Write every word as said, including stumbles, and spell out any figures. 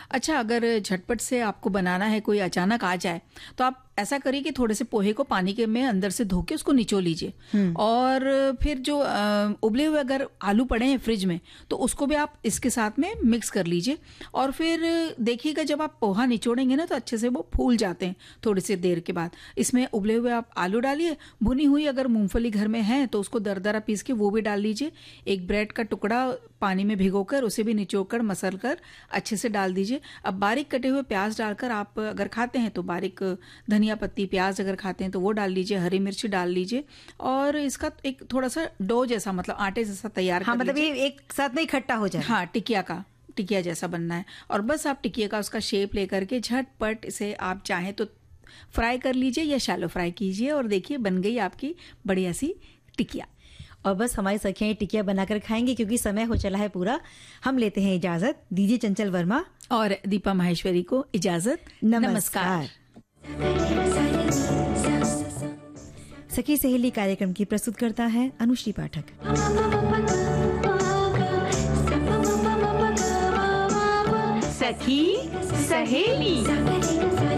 अच्छा, अगर झटपट से आपको बनाना है, कोई अचानक आ जाए, तो आप ऐसा करिए कि थोड़े से पोहे को पानी के में अंदर से धो के उसको निचोड़ लीजिए। और फिर जो अ, उबले हुए अगर आलू पड़े हैं फ्रिज में, तो उसको भी आप इसके साथ में मिक्स कर लीजिए। और फिर देखिएगा जब आप पोहा निचोड़ेंगे ना, तो अच्छे से वो फूल जाते हैं थोड़ी सी देर के बाद। इसमें उबले हुए आप आलू डालिए, भुनी हुई अगर मूंगफली घर में है तो उसको दरदरा पीस के वो भी डाल लीजिए। एक ब्रेड का टुकड़ा पानी में भिगोकर उसे भी निचोड़कर मसल कर अच्छे से डाल दीजिए। अब बारीक कटे हुए प्याज डालकर, आप अगर खाते हैं तो बारीक धनिया पत्ती, प्याज अगर खाते हैं तो वो डाल लीजिए, हरी मिर्च डाल लीजिए। और इसका एक थोड़ा सा डो जैसा, मतलब आटे जैसा तैयार हाँ, कर मतलब लीजिए। ये एक साथ में इकट्ठा हो जाए। हाँ, टिकिया का टिकिया जैसा बनना है। और बस आप टिकिया का उसका शेप लेकर के झटपट इसे आप चाहें तो फ्राई कर लीजिए या शैलो फ्राई कीजिए, और देखिए बन गई आपकी बढ़िया सी टिकिया। और बस हमारी सखियां ये टिकिया बनाकर खाएंगे, क्योंकि समय हो चला है पूरा। हम लेते हैं इजाजत, दीजिए चंचल वर्मा और दीपा माहेश्वरी को इजाजत। नमस्कार। सखी सहेली कार्यक्रम की प्रस्तुत करता है अनुश्री पाठक। सखी सहेली।